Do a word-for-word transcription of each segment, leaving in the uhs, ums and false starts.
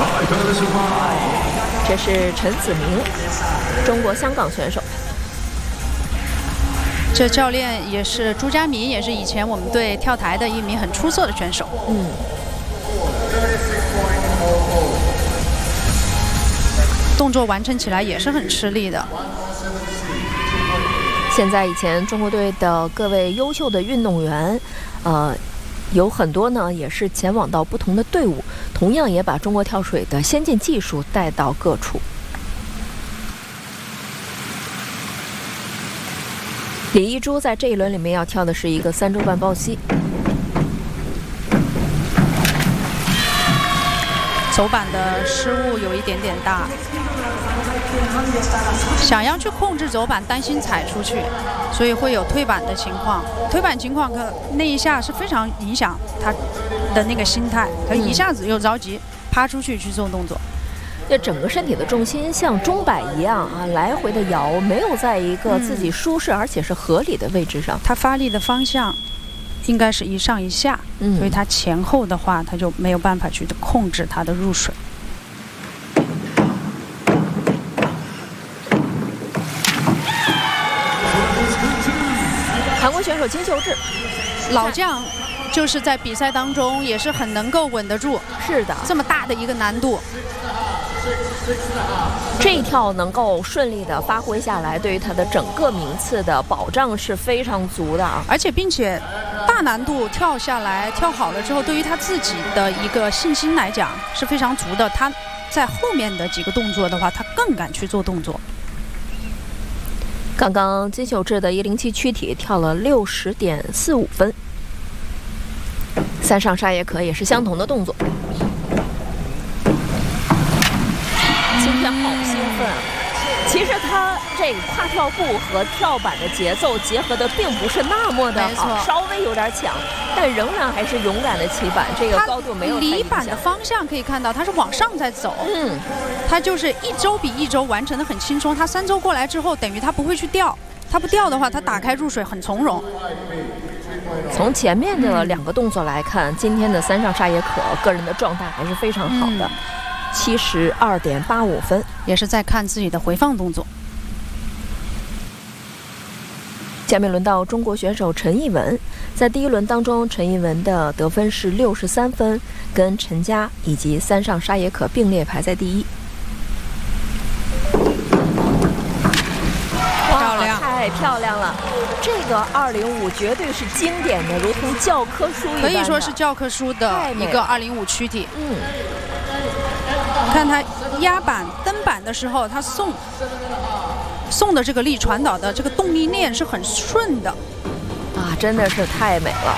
这是陈子明，中国香港选手。 这教练也是朱家明，也是以前我们队跳台的一名很出色的选手。 嗯。 动作完成起来也是很吃力的。 现在以前中国队的各位优秀的运动员，呃，有很多呢也是前往到不同的队伍，同样也把中国跳水的先进技术带到各处。李一珠在这一轮里面要跳的是一个三周半抱膝， 走板的失误有一点点大，想要去控制走板，担心踩出去，所以会有退板的情况。退板情况可那一下是非常影响他的那个心态，可一下子又着急趴出去去做动作。 这整个身体的重心像钟摆一样啊，来回的摇，没有在一个自己舒适、嗯、而且是合理的位置上。 他发力的方向应该是一上一下，嗯、所以他前后的话，他就没有办法去控制他的入水。 韩国选手金秀智， 老将。就是在比赛当中也是很能够稳得住， 是的， 这么大的一个难度， 这一跳能够顺利的发挥下来，对于他的整个名次的保障是非常足的啊！ 而且并且大难度跳下来，跳好了之后，对于他自己的一个信心来讲是非常足的。他在后面的几个动作的话，他更敢去做动作。 刚刚金秀智的一零七躯体跳了六十点四五分。三上沙耶可也是相同的动作，今天好兴奋啊！其实他这个跨跳步和跳板的节奏结合的并不是那么的好，稍微有点抢，但仍然还是勇敢的起板，这个高度没有太影响。 离板的方向可以看到，他是往上在走，嗯，他就是一周比一周完成的很轻松。他三周过来之后，等于他不会去掉，他不掉的话，他打开入水很从容。 从前面的两个动作来看，今天的三上沙耶可个人的状态还是非常好的，七十二点八五分， 也是在看自己的回放动作。 下面轮到中国选手陈艺文，在第一轮当中，陈艺文的得分是六十三分，跟陈佳以及三上沙耶可并列排在第一。 漂亮， 太漂亮了！这个二零五绝对是经典的，如同教科书一般的， 可以说是教科书的一个二零五躯体。 嗯， 看他压板蹬板的时候，他送送的这个力传导的这个动力链是很顺的， 啊，真的是太美了。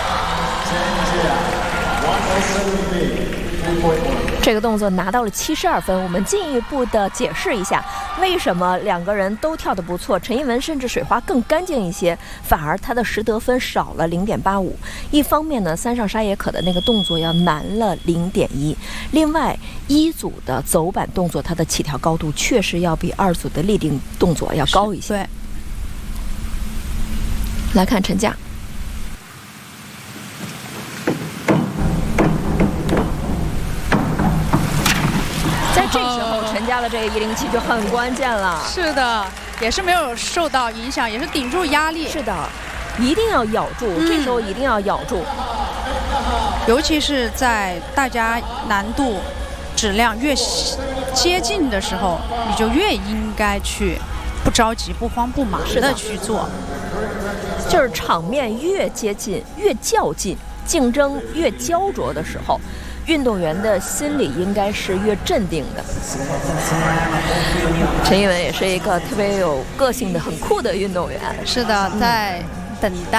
这个动作拿到了七十二分，我们进一步的解释一下，为什么两个人都跳得不错，陈艺文甚至水花更干净一些，反而他的实得分少了零点八五。一方面呢，三上沙耶可的那个动作要难了零点一，另外一组的走板动作，它的起跳高度确实要比二组的立定动作要高一些。 对， 来看陈佳。这时候陈佳的这个一零七就很关键了。 是的，也是没有受到影响，也是顶住压力。 是的，一定要咬住，嗯、这时候一定要咬住。 尤其是在大家难度、质量越接近的时候，你就越应该去不着急、不慌不忙的去做。 就是场面越接近、越较劲，竞争越焦灼的时候，运动员的心理应该是越镇定的。陈艺文也是一个特别有个性的、很酷的运动员。 是的，在等待。